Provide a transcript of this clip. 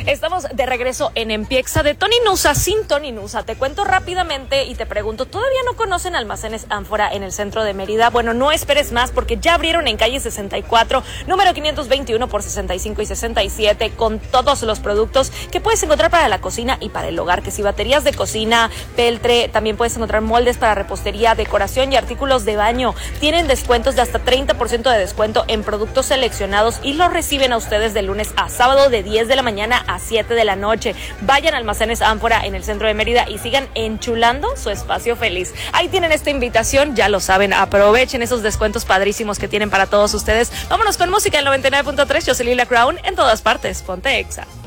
Estamos de regreso en Empiexa de Tony Nusa, sin Tony Nusa. Te cuento rápidamente y te pregunto, ¿todavía no conocen Almacenes Ánfora en el centro de Mérida? Bueno, no esperes más porque ya abrieron en calle 64, número 521 por 65 y 67, con todos los productos que puedes encontrar para la cocina y para el hogar, que si baterías de cocina, peltre, también puedes encontrar moldes para repostería, decoración y artículos de baño. Tienen descuentos de hasta 30% de descuento en productos seleccionados y los reciben a ustedes de lunes a sábado de 10 de la mañana a 7 de la noche. Vayan a Almacenes Ánfora en el centro de Mérida y sigan enchulando su espacio feliz. Ahí tienen esta invitación, ya lo saben, aprovechen esos descuentos padrísimos que tienen para todos ustedes. Vámonos con música en 99.3, yo soy Lila Crown, en todas partes, ponte Exa.